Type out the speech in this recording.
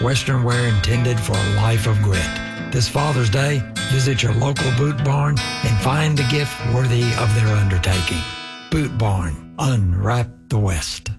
Western wear intended for a life of grit. This Father's Day, visit your local Boot Barn and find the gift worthy of their undertaking. Boot Barn, unwrap the West.